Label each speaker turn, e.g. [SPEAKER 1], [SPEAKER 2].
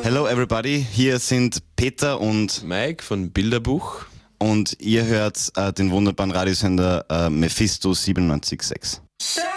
[SPEAKER 1] Hello everybody, hier sind Peter und
[SPEAKER 2] Mike von Bilderbuch.
[SPEAKER 1] Und ihr hört den wunderbaren Radiosender Mephisto 97.6.